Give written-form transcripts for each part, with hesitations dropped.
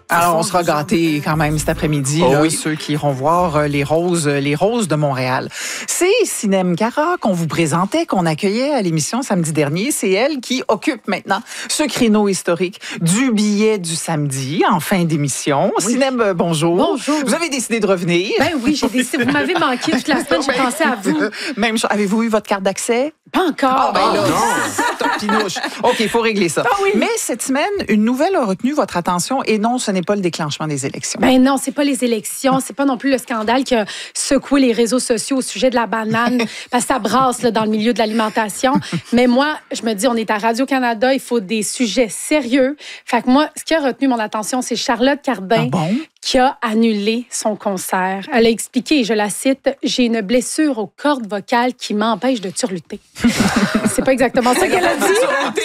Alors, on sera gâtés quand même cet après-midi, ceux qui iront voir les roses de Montréal. C'est Sinem Cara qu'on vous présentait, qu'on accueillait à l'émission samedi dernier. C'est elle qui occupe maintenant ce créneau historique du billet du samedi en fin d'émission. Oui. Sinem, bonjour. Bonjour. Vous avez décidé de revenir. Ben oui, j'ai décidé. Vous m'avez manqué toute la semaine, j'ai pensé à vous. Même chose. Avez-vous eu votre carte d'accès? Pas encore. Ah, ben là, top pinouche. OK, il faut régler ça. Ah oui. Mais cette semaine, une nouvelle a retenu votre attention et non, ce n'est pas le déclenchement des élections. Ben non, c'est pas les élections, c'est pas non plus le scandale qui a secoué les réseaux sociaux au sujet de la banane, parce que ça brasse là, dans le milieu de l'alimentation. Mais moi, je me dis, on est à Radio-Canada, il faut des sujets sérieux. Fait que moi, ce qui a retenu mon attention, c'est Charlotte Cardin. Ah bon? Qui a annulé son concert. Elle a expliqué, et je la cite, « J'ai une blessure aux cordes vocales qui m'empêche de turluter. » C'est pas exactement ça qu'elle a dit.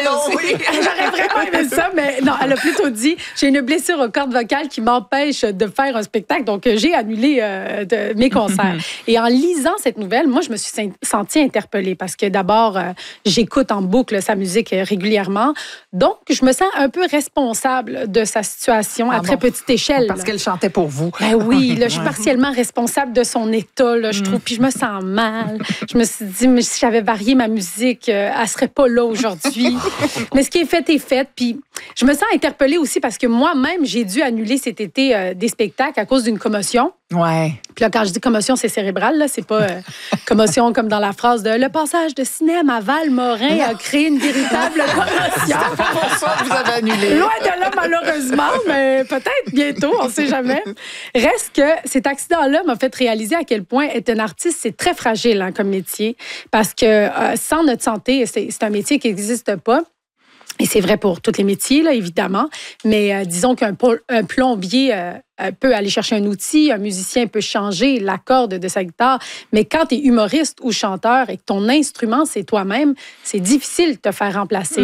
J'aurais vraiment aimé ça, mais non, elle a plutôt dit « J'ai une blessure aux cordes vocales qui m'empêche de faire un spectacle, donc j'ai annulé mes concerts. » Et en lisant cette nouvelle, moi, je me suis sentie interpellée parce que d'abord, j'écoute en boucle sa musique régulièrement, donc je me sens un peu responsable de sa situation à très petite échelle. Parce qu'elle chantait pour vous. Ben oui, là, je suis partiellement responsable de son état, là, je trouve. Puis je me sens mal. Je me suis dit, mais si j'avais varié ma musique, elle serait pas là aujourd'hui. Mais ce qui est fait. Puis je me sens interpellée aussi parce que moi-même, j'ai dû annuler cet été des spectacles à cause d'une commotion. Ouais. Puis là, quand je dis commotion, c'est cérébral, là. C'est pas commotion comme dans la phrase de « Le passage de Sinem à Val-Morin a créé une véritable commotion. » C'est pas pour ça que vous avez annulé. Loin de là, malheureusement, mais peut-être bientôt, on sait jamais. Reste que cet accident-là m'a fait réaliser à quel point être un artiste, c'est très fragile comme métier. Parce que sans notre santé, c'est un métier qui n'existe pas. Et c'est vrai pour tous les métiers, là, évidemment. Mais disons qu'un plombier peut aller chercher un outil, un musicien peut changer la corde de sa guitare. Mais quand tu es humoriste ou chanteur et que ton instrument, c'est toi-même, c'est difficile de te faire remplacer.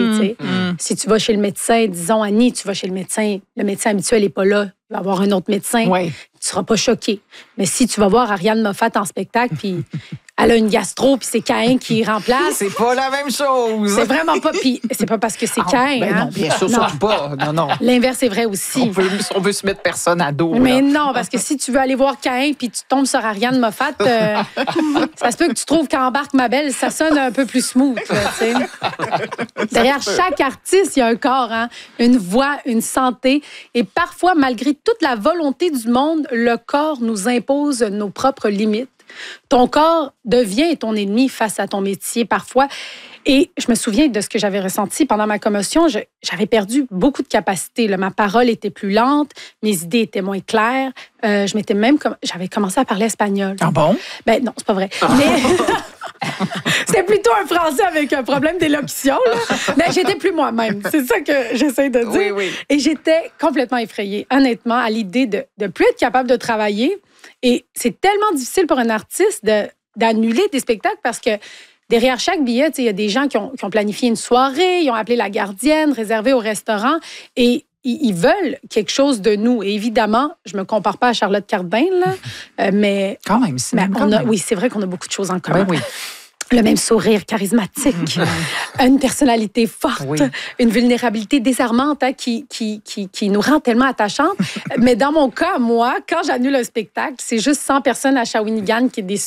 Si tu vas chez le médecin, disons, Annie, tu vas chez le médecin habituel n'est pas là. Il va y avoir un autre médecin. Ouais. Tu ne seras pas choqué. Mais si tu vas voir Ariane Moffat en spectacle, puis elle a une gastro, puis c'est Caïn qui remplace. C'est pas la même chose. C'est vraiment pas. Puis c'est pas parce que c'est Caïn. Ben non, bien sûr, surtout pas. Non. L'inverse est vrai aussi. On veut se mettre personne à dos. Mais là. non, parce que si tu veux aller voir Caïn puis tu tombes sur Ariane Moffat, ça se peut que tu trouves qu'Embarque ma belle, ça sonne un peu plus smooth. Là, derrière chaque artiste, il y a un corps, une voix, une santé. Et parfois, malgré toute la volonté du monde, le corps nous impose nos propres limites. Ton corps devient ton ennemi face à ton métier parfois. Et je me souviens de ce que j'avais ressenti pendant ma commotion. J'avais perdu beaucoup de capacité. Là. Ma parole était plus lente, mes idées étaient moins claires. J'avais commencé à parler espagnol. Ah bon? Ben non, c'est pas vrai. Mais c'était plutôt un français avec un problème d'élocution. Là. Mais j'étais plus moi-même. C'est ça que j'essaie de dire. Oui. Et j'étais complètement effrayée, honnêtement, à l'idée de ne plus être capable de travailler. Et c'est tellement difficile pour un artiste d'annuler des spectacles parce que derrière chaque billet, il y a des gens qui ont planifié une soirée, ils ont appelé la gardienne, réservé au restaurant et ils veulent quelque chose de nous. Et évidemment, je me compare pas à Charlotte Cardin, là, mais... Quand même, c'est même. Oui, c'est vrai qu'on a beaucoup de choses en commun. Oui. Le même sourire charismatique, une personnalité forte, une vulnérabilité désarmante qui nous rend tellement attachantes. Mais dans mon cas, moi, quand j'annule un spectacle, c'est juste 100 personnes à Shawinigan qui est déçues.